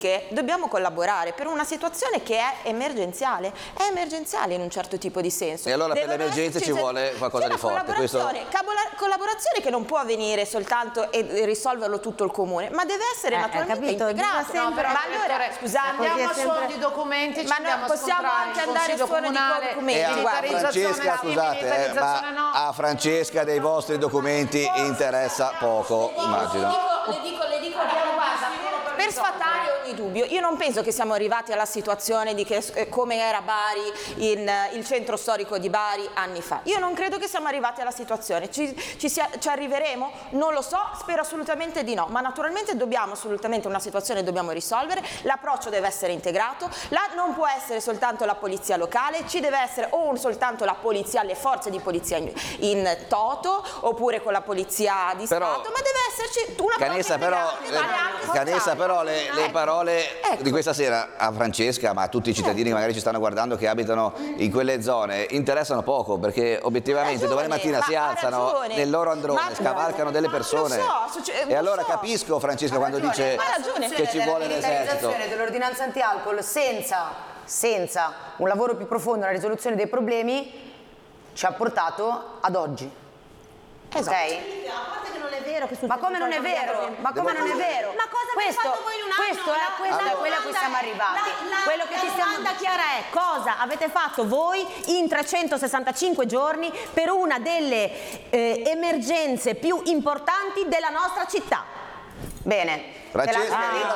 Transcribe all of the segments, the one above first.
dobbiamo collaborare per una situazione che è emergenziale in un certo tipo di senso. E allora per le emergenze ci vuole qualcosa di forte. Collaborazione che non può avvenire soltanto e risolverlo tutto il comune, ma deve essere naturalmente integrato. Ma allora, scusate, andiamo solo di documenti, ma no, possiamo anche andare solo di documenti. Francesca, scusate, ma a Francesca dei vostri documenti interessa poco, immagino. Le dico, per sfatare ogni dubbio, io non penso che siamo arrivati alla situazione di come era Bari, il centro storico di Bari anni fa. Io non credo che siamo arrivati alla situazione. Ci arriveremo? Non lo so, spero assolutamente di no, ma naturalmente una situazione dobbiamo risolvere, l'approccio deve essere integrato, non può essere soltanto la polizia locale, ci deve essere o soltanto la polizia, le forze di polizia in toto, oppure con la polizia di Stato, ma deve esserci una Canessa, però le parole di questa sera a Francesca, ma a tutti i cittadini che magari ci stanno guardando che abitano in quelle zone, interessano poco, perché obiettivamente domani mattina si alzano nel loro androne, scavalcano delle persone. E allora capisco Francesca quando dice che ci vuole l'esercito. Dell'ordinanza anti-alcol senza un lavoro più profondo nella risoluzione dei problemi ci ha portato ad oggi. Esatto. Okay? A parte che non è vero che ma come non è vero? Ma come non è vero? Ma cosa avete fatto voi in un anno? Questo è quello a cui siamo arrivati. La domanda chiara è: cosa avete fatto voi in 365 giorni per una delle emergenze più importanti della nostra città? Bene. Francesca,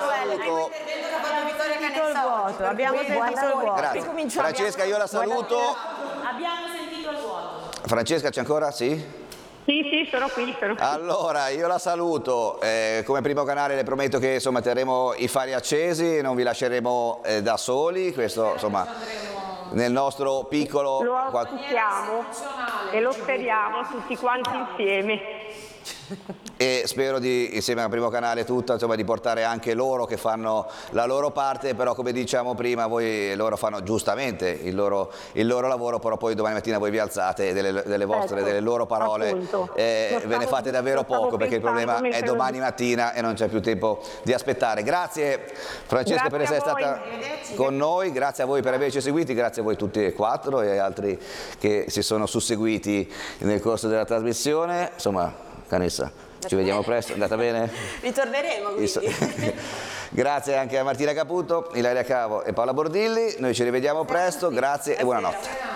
Abbiamo sentito il vuoto. Grazie. Francesca, io la saluto. Abbiamo sentito il vuoto. Francesca, c'è ancora? Sì? Sì, sono qui. Allora, io la saluto, come primo canale le prometto che insomma terremo i fari accesi, non vi lasceremo da soli, questo insomma nel nostro piccolo... Lo auspichiamo e lo speriamo tutti quanti insieme. E spero insieme al primo canale tutto, insomma, di portare anche loro che fanno la loro parte, però come diciamo prima loro fanno giustamente il loro lavoro, però poi domani mattina voi vi alzate e delle vostre, delle loro parole ve ne fate davvero poco, perché il problema è domani mattina e non c'è più tempo di aspettare. Grazie Francesca per essere stata con noi, grazie a voi per averci seguiti, grazie a voi tutti e quattro e altri che si sono susseguiti nel corso della trasmissione. Insomma, Canessa, ci vediamo presto, è andata bene? Ritorneremo quindi. Grazie anche a Martina Caputo, Ilaria Cavo e Paola Bordilli, noi ci rivediamo presto, grazie e buonanotte.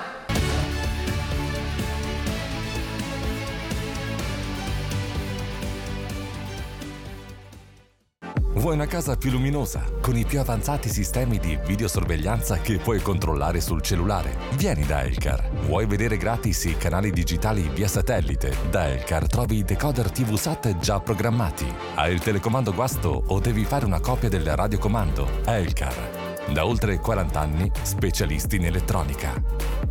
Vuoi una casa più luminosa, con i più avanzati sistemi di videosorveglianza che puoi controllare sul cellulare? Vieni da Elcar. Vuoi vedere gratis i canali digitali via satellite? Da Elcar trovi i decoder TV SAT già programmati. Hai il telecomando guasto o devi fare una copia del radiocomando? Elcar. Da oltre 40 anni, specialisti in elettronica.